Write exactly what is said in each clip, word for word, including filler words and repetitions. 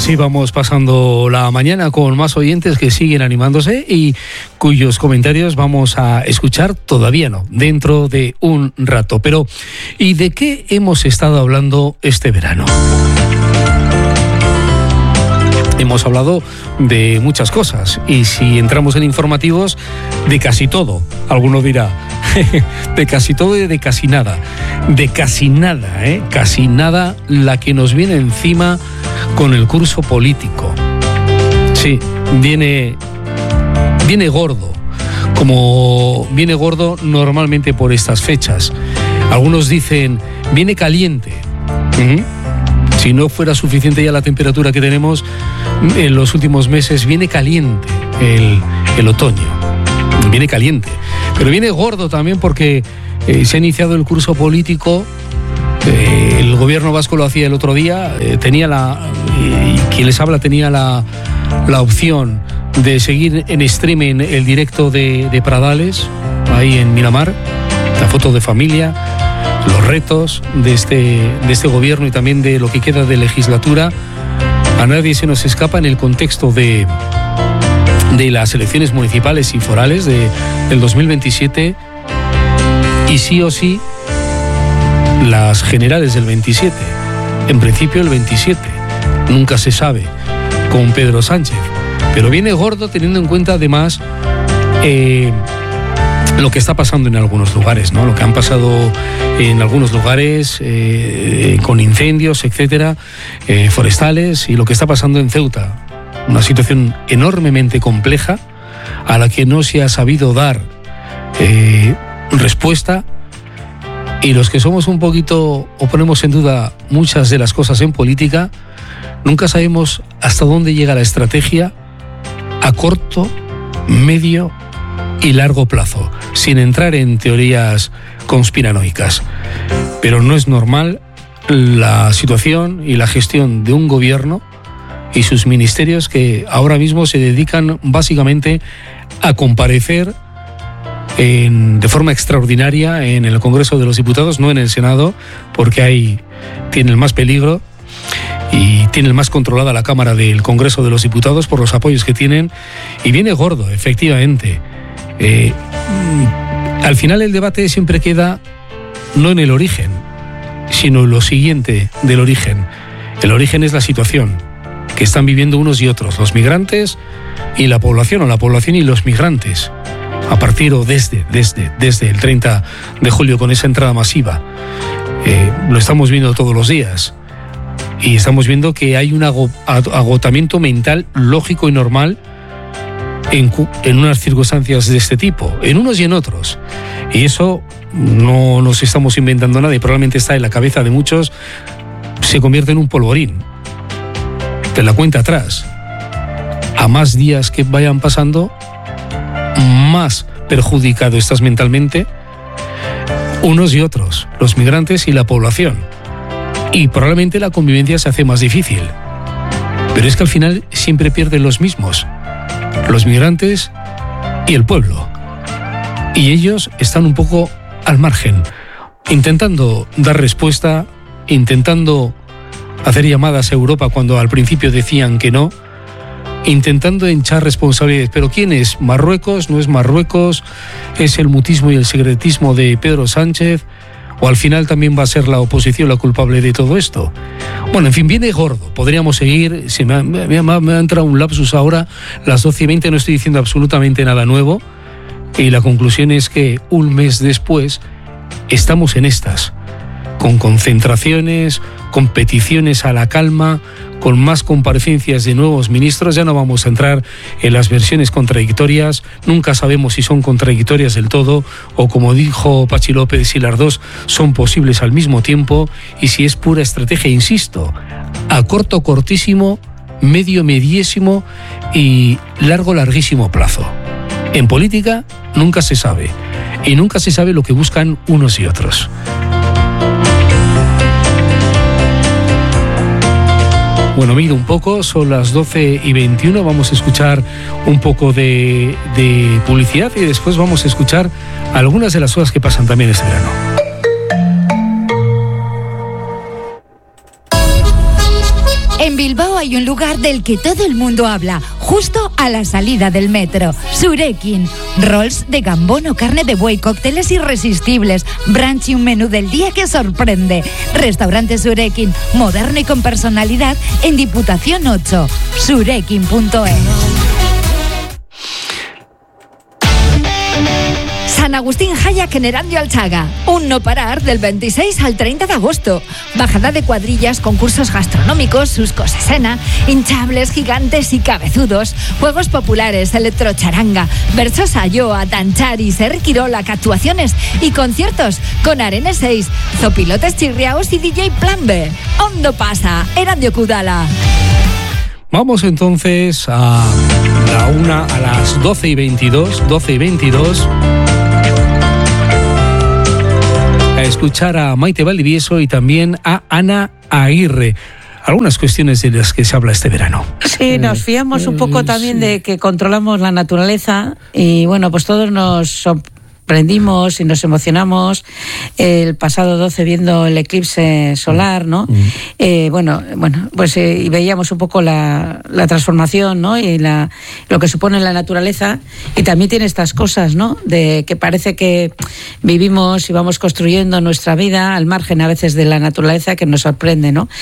Así vamos pasando la mañana con más oyentes que siguen animándose y cuyos comentarios vamos a escuchar, todavía no, dentro de un rato. Pero, ¿y de qué hemos estado hablando este verano? Hemos hablado de muchas cosas y si entramos en informativos, de casi todo. Alguno dirá, de casi todo y de casi nada. De casi nada, ¿eh? Casi nada la que nos viene encima con el curso político. Sí, viene, viene gordo, como viene gordo normalmente por estas fechas. Algunos dicen, viene caliente. ¿Mm? Si no fuera suficiente ya la temperatura que tenemos en los últimos meses, viene caliente el, el otoño. Viene caliente. Pero viene gordo también porque eh, se ha iniciado el curso político. Eh, el gobierno vasco lo hacía el otro día. Eh, tenía la... Eh, quien les habla tenía la, la opción de seguir en streaming el directo de, de Pradales, ahí en Miramar. La foto de familia, los retos de este, de este gobierno y también de lo que queda de legislatura. A nadie se nos escapa en el contexto de, de las elecciones municipales y forales de, del dos mil veintisiete y sí o sí las generales del veintisiete. En principio el veintisiete, nunca se sabe, con Pedro Sánchez. Pero viene gordo teniendo en cuenta además eh, lo que está pasando en algunos lugares, ¿no? Lo que han pasado en algunos lugares eh, con incendios, etcétera, eh, forestales, y lo que está pasando en Ceuta. Una situación enormemente compleja a la que no se ha sabido dar eh, respuesta. Y los que somos un poquito o ponemos en duda muchas de las cosas en política, nunca sabemos hasta dónde llega la estrategia a corto, medio y largo plazo, sin entrar en teorías conspiranoicas. Pero no es normal la situación y la gestión de un gobierno y sus ministerios que ahora mismo se dedican básicamente a comparecer en, de forma extraordinaria en el Congreso de los Diputados, no en el Senado, porque ahí tiene el más peligro y tiene más controlada la Cámara del Congreso de los Diputados por los apoyos que tienen, y viene gordo, efectivamente. Eh, al final el debate siempre queda no en el origen, sino en lo siguiente del origen. El origen es la situación que están viviendo unos y otros, los migrantes y la población, o la población y los migrantes, a partir o desde, desde, desde el treinta de julio con esa entrada masiva. Eh, lo estamos viendo todos los días y estamos viendo que hay un agotamiento mental lógico y normal en, en unas circunstancias de este tipo, en unos y en otros. Y eso no nos estamos inventando nada y probablemente está en la cabeza de muchos, se convierte en un polvorín. Te la cuenta atrás. A más días que vayan pasando, más perjudicado estás mentalmente, unos y otros, los migrantes y la población. Y probablemente la convivencia se hace más difícil. Pero es que al final siempre pierden los mismos, los migrantes y el pueblo. Y ellos están un poco al margen, intentando dar respuesta, intentando hacer llamadas a Europa cuando al principio decían que no, intentando hinchar responsabilidades. ¿Pero quién es? ¿Marruecos? ¿No es Marruecos? ¿Es el mutismo y el secretismo de Pedro Sánchez? ¿O al final también va a ser la oposición la culpable de todo esto? Bueno, en fin, viene gordo. Podríamos seguir. Se me ha, me ha, me ha entrado un lapsus ahora, las doce y veinte, no estoy diciendo absolutamente nada nuevo. Y la conclusión es que un mes después estamos en estas, con concentraciones, con peticiones a la calma, con más comparecencias de nuevos ministros. Ya no vamos a entrar en las versiones contradictorias, nunca sabemos si son contradictorias del todo o, como dijo Pachi López, si las dos son posibles al mismo tiempo y si es pura estrategia, insisto, a corto, cortísimo, medio, mediésimo y largo, larguísimo plazo. En política nunca se sabe y nunca se sabe lo que buscan unos y otros. Bueno, mira un poco, son las doce y veintiuno, vamos a escuchar un poco de, de publicidad y después vamos a escuchar algunas de las cosas que pasan también este verano. En Bilbao hay un lugar del que todo el mundo habla, justo a la salida del metro. Surekin. Rolls de gambón o carne de buey, cócteles irresistibles, brunch y un menú del día que sorprende. Restaurante Surekin, moderno y con personalidad, en Diputación ocho. surekin punto es. San Agustín Hayak en Erandio Alchaga. Un no parar del veintiséis al treinta de agosto. Bajada de cuadrillas, concursos gastronómicos, suscos escena, hinchables, gigantes y cabezudos, juegos populares, electrocharanga, versos ayoa, tanchari, serquirola, actuaciones y conciertos con Arene seis, zopilotes chirriaos y D J Plan B. Ondo pasa, Erandio Kudala. Vamos entonces a la una, a las doce y veintidós, doce y veintidós. A escuchar a Maite Valdivieso y también a Ana Aguirre. Algunas cuestiones de las que se habla este verano. Sí, nos fiamos un poco también sí. de que controlamos la naturaleza y bueno, pues todos nos sorprendimos y nos emocionamos el pasado doce viendo el eclipse solar, ¿no? Mm. Eh, bueno, bueno, pues eh, y veíamos un poco la, la transformación, ¿no? Y la, lo que supone la naturaleza y también tiene estas cosas, ¿no? De que parece que vivimos y vamos construyendo nuestra vida al margen a veces de la naturaleza que nos sorprende, ¿no?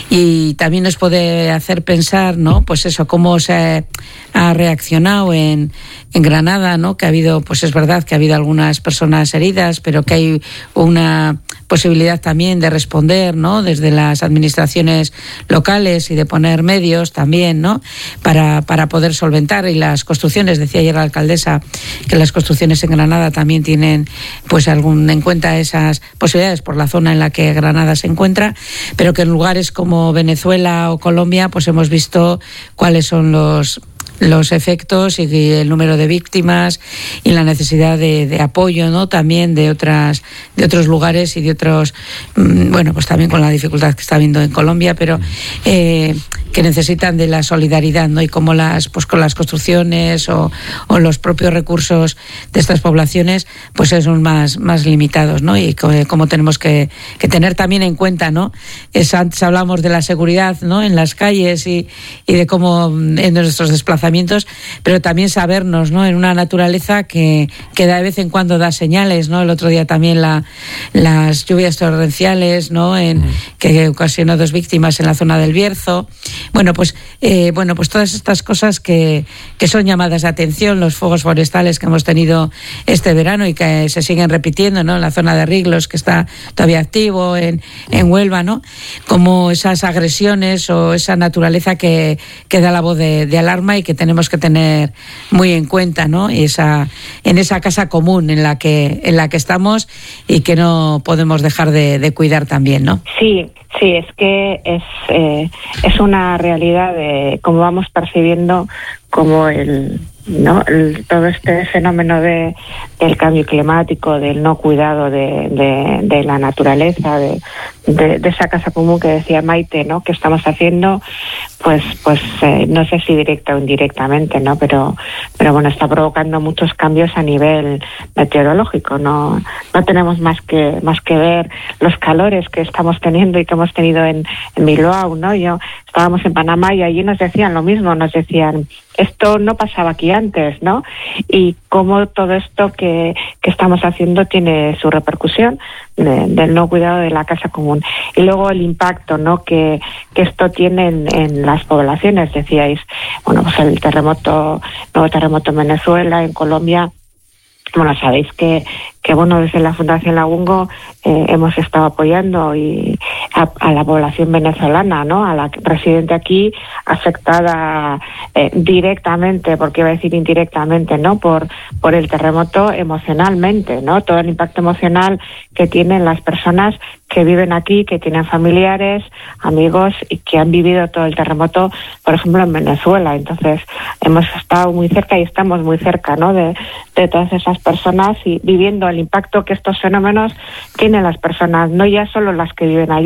Y también nos puede hacer pensar, ¿no? Pues eso, cómo se ha reaccionado en, en Granada, ¿no? Que ha habido, pues es verdad que ha habido algunas personas heridas, pero que hay una posibilidad también de responder, ¿no? Desde las administraciones locales y de poner medios también, ¿no? Para, para poder solventar. Y las construcciones, decía ayer la alcaldesa, que las construcciones en Granada también tienen, pues, algún en cuenta esas posibilidades por la zona en la que Granada se encuentra, pero que en lugares como Venezuela o Colombia, pues hemos visto cuáles son los los efectos y el número de víctimas y la necesidad de, de apoyo, ¿no? También de otras de otros lugares y de otros, bueno, pues también con la dificultad que está habiendo en Colombia, pero eh, que necesitan de la solidaridad, ¿no? Y como las, pues con las construcciones o, o los propios recursos de estas poblaciones, pues son más, más limitados, ¿no? Y como, como tenemos que, que tener también en cuenta, ¿no? Es, antes hablamos de la seguridad, ¿no? En las calles y, y de cómo en nuestros desplazamientos, pero también sabernos, ¿no? En una naturaleza que, que de vez en cuando da señales, ¿no? El otro día también la, las lluvias torrenciales, ¿no? En, que ocasionó dos víctimas en la zona del Bierzo. Bueno, pues eh, bueno, pues todas estas cosas que, que son llamadas de atención, los fuegos forestales que hemos tenido este verano y que se siguen repitiendo, ¿no? En la zona de Riglos, que está todavía activo, en, en Huelva, ¿no? Como esas agresiones o esa naturaleza que, que da la voz de, de alarma y que tenemos que tener muy en cuenta, ¿no? Y esa, en esa casa común en la que, en la que estamos y que no podemos dejar de, de cuidar también, ¿no? Sí. Sí, es que es eh, es una realidad de cómo vamos percibiendo como el no el, todo este fenómeno de del cambio climático, del no cuidado de, de, de la naturaleza, de, de, de esa casa común que decía Maite, ¿no? Que estamos haciendo, pues pues eh, no sé si directa o indirectamente, ¿no? Pero pero bueno, está provocando muchos cambios a nivel meteorológico. No no tenemos más que más que ver los calores que estamos teniendo y que hemos tenido en, en Bilbao, ¿no? Yo estábamos en Panamá y allí nos decían lo mismo, nos decían esto no pasaba aquí antes, ¿no? Y cómo todo esto que, que estamos haciendo tiene su repercusión de, del no cuidado de la casa común. Y luego el impacto, ¿no? Que, que esto tiene en, en las poblaciones, decíais, bueno, pues el terremoto, nuevo terremoto en Venezuela, en Colombia. Bueno, sabéis que, que bueno, desde la Fundación Lagungo eh, hemos estado apoyando y a, a la población venezolana, ¿no? A la residente aquí, afectada eh, directamente, porque iba a decir indirectamente, ¿no? Por, por el terremoto emocionalmente, ¿no? Todo el impacto emocional que tienen las personas que viven aquí, que tienen familiares, amigos y que han vivido todo el terremoto, por ejemplo, en Venezuela. Entonces, hemos estado muy cerca y estamos muy cerca, ¿no? De, de todas esas personas y viviendo el impacto que estos fenómenos tienen las personas, no ya solo las que viven allí,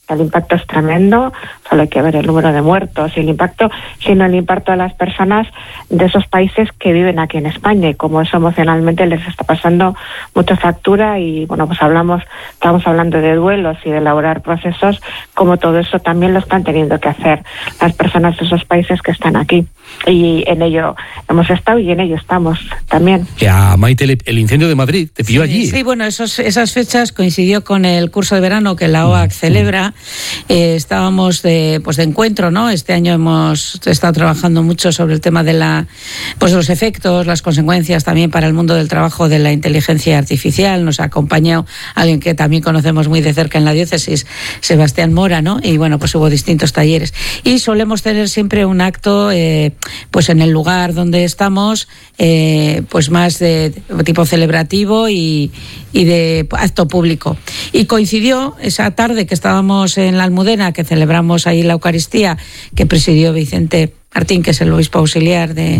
El impacto es tremendo, solo hay que ver el número de muertos y el impacto, sino el impacto de las personas de esos países que viven aquí en España y cómo eso emocionalmente les está pasando mucha factura. Y bueno, pues hablamos, estamos hablando de duelos y de elaborar procesos, como todo eso también lo están teniendo que hacer las personas de esos países que están aquí. Y en ello hemos estado y en ello estamos también. A Maite, el incendio de Madrid te pilló sí, allí. Sí, bueno, esos, esas fechas coincidió con el curso de verano que la O A C celebra. Eh, estábamos de, pues de encuentro, ¿no? Este año hemos estado trabajando mucho sobre el tema de la, pues los efectos, las consecuencias también para el mundo del trabajo de la inteligencia artificial. Nos ha acompañado alguien que también conocemos muy de cerca en la diócesis, Sebastián Mora, ¿no? Y bueno, pues hubo distintos talleres. Y solemos tener siempre un acto, eh, pues en el lugar donde estamos, eh, pues más de tipo celebrativo y, y de acto público. Y coincidió esa tarde que estábamos en la Almudena, que celebramos ahí la Eucaristía, que presidió Vicente Martín, que es el obispo auxiliar de,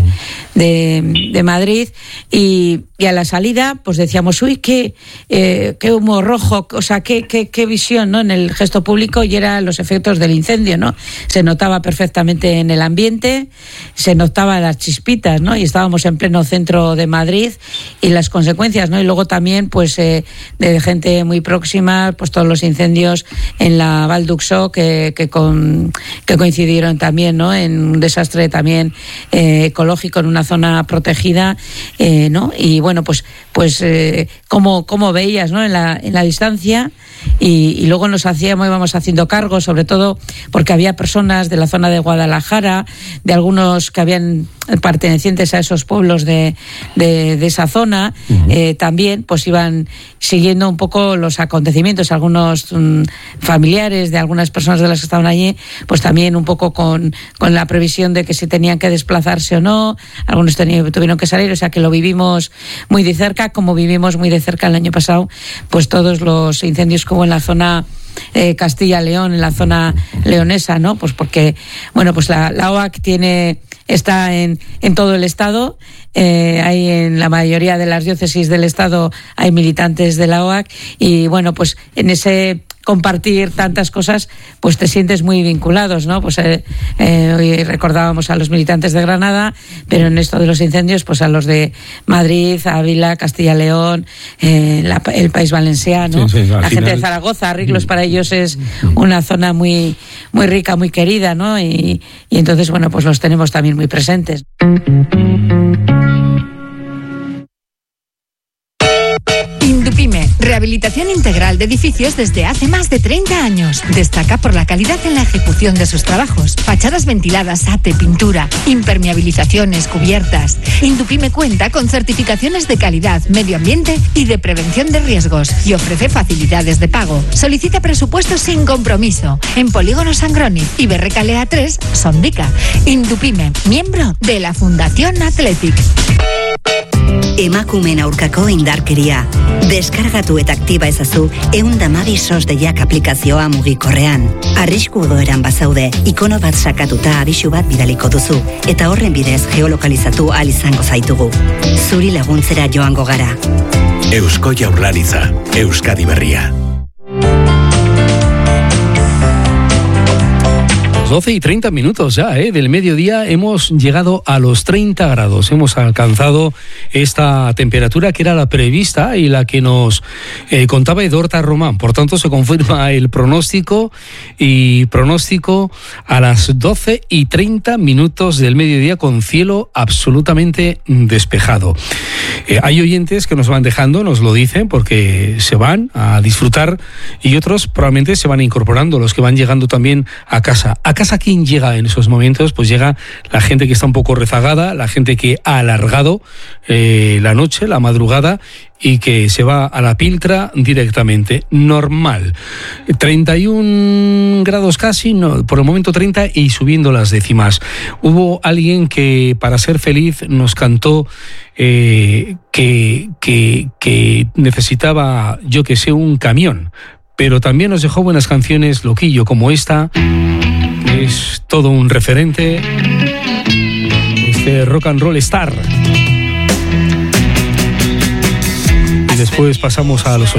de, de Madrid, y, y a la salida pues decíamos, uy, qué, eh, qué humo rojo, o sea, qué, qué, qué visión, ¿no?, en el gesto público, y eran los efectos del incendio, ¿no? Se notaba perfectamente en el ambiente, se notaban las chispitas, ¿no? Y estábamos en pleno centro de Madrid, y las consecuencias, ¿no? Y luego también, pues, eh, de gente muy próxima, pues todos los incendios en la Val d'Uxó que, que, con, que coincidieron también, ¿no?, en un desastre también eh, ecológico en una zona protegida, eh, ¿no? Y bueno, pues pues eh, como, como veías, ¿no?, en la, en la distancia, y, y luego nos hacíamos, íbamos haciendo cargo, sobre todo porque había personas de la zona de Guadalajara, de algunos que habían pertenecientes a esos pueblos de, de, de esa zona, uh-huh. eh, también pues iban siguiendo un poco los acontecimientos, algunos um, familiares de algunas personas de las que estaban allí, pues también un poco con, con la previsión de que si tenían que desplazarse o no, algunos tenían, tuvieron que salir, o sea que lo vivimos muy de cerca, como vivimos muy de cerca el año pasado, pues todos los incendios como en la zona eh, Castilla-León, en la zona leonesa, ¿no? Pues porque, bueno, pues la, la O A C tiene, está en, en todo el estado, eh, hay en la mayoría de las diócesis del estado hay militantes de la O A C, y bueno, pues en ese compartir tantas cosas, pues te sientes muy vinculados, ¿no? Pues eh, eh, hoy recordábamos a los militantes de Granada, pero en esto de los incendios, pues a los de Madrid, Ávila, Castilla-León, eh, la, el País Valenciano, sí, sí, la gente final de Zaragoza, Riglos para ellos es una zona muy muy rica, muy querida, ¿no? Y, y entonces, bueno, pues los tenemos también muy presentes. Indupime, rehabilitación integral de edificios desde hace más de treinta años. Destaca por la calidad en la ejecución de sus trabajos. Fachadas ventiladas, ate, pintura, impermeabilizaciones, cubiertas. Indupime cuenta con certificaciones de calidad, medio ambiente y de prevención de riesgos, y ofrece facilidades de pago. Solicita presupuestos sin compromiso en Polígono Sangroni y Berrecalea tres, Sondica. Indupime, miembro de la Fundación Athletic. Emakumeen aurkako indarkeria. Deskargatu eta aktiba ezazu ehun eta hamabi sos deiak aplikazioa mugikorrean. Arrisku egoeran bazaude, ikono bat sakatuta abisu bat bidaliko duzu, eta horren bidez geolokalizatu ahal izango zaitugu. Zuri laguntzera joango gara. Eusko Jaurlaritza, Euskadi Berria. doce y treinta minutos ya, ¿eh? Del mediodía hemos llegado a los treinta grados. Hemos alcanzado esta temperatura que era la prevista y la que nos eh, contaba Edorta Román. Por tanto, se confirma el pronóstico y pronóstico a las doce y treinta minutos del mediodía con cielo absolutamente despejado. Eh, hay oyentes que nos van dejando, nos lo dicen, porque se van a disfrutar, y otros probablemente se van incorporando, los que van llegando también a casa. ¿A casa quién llega en esos momentos? Pues llega la gente que está un poco rezagada, la gente que ha alargado eh, la noche, la madrugada, y que se va a la Piltra directamente. Normal. treinta y un grados casi, no, por el momento treinta, y subiendo las décimas. Hubo alguien que, para ser feliz, nos cantó eh, que, que, que necesitaba, yo que sé, un camión. Pero también nos dejó buenas canciones, Loquillo, como esta, que es todo un referente, este rock and roll star. Y después pasamos a los